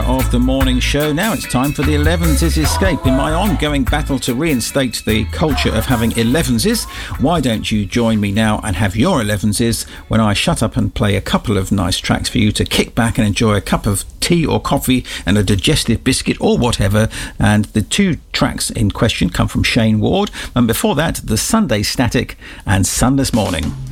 of the morning show. Now it's time for the 11s escape. In my ongoing battle to reinstate the culture of having 11s, why don't you join me now and have your 11s when I shut up and play a couple of nice tracks for you to kick back and enjoy a cup of tea or coffee and a digestive biscuit or whatever. And the two tracks in question come from Shane Ward, and before that, The Sunday Static and Sunless Morning.